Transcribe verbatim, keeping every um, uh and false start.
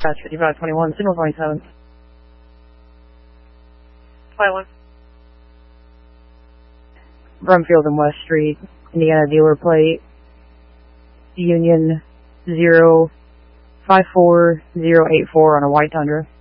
That's fifty-five twenty-one, signal twenty-seven. twenty-one. Brumfield and West Street, Indiana dealer plate, Union zero five four zero eight four on a white Tundra.